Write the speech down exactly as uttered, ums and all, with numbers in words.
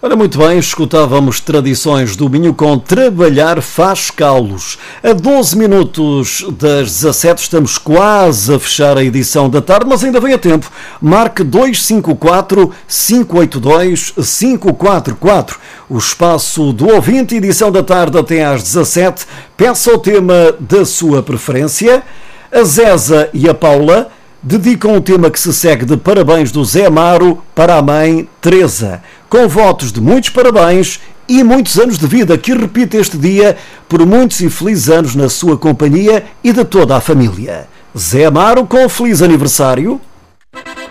Ora, muito bem, escutávamos Tradições do Minho com Trabalhar Faz Calos. A doze minutos das dezassete estamos quase a fechar a edição da tarde, mas ainda vem a tempo. Marque dois cinco quatro, cinco oito dois, cinco quatro quatro. O espaço do ouvinte, edição da tarde até às dezassete. Peça o tema da sua preferência. A Zeza e a Paula dedicam o tema que se segue de parabéns do Zé Amaro para a mãe Teresa, com votos de muitos parabéns e muitos anos de vida, que repite este dia por muitos e felizes anos na sua companhia e de toda a família. Zé Amaro com feliz aniversário.